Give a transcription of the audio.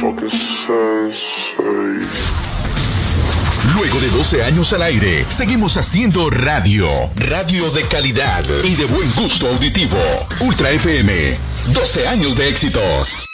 Luego de 12 años al aire, seguimos haciendo radio. Radio de calidad y de buen gusto auditivo. Ultra FM, 12 años de éxitos.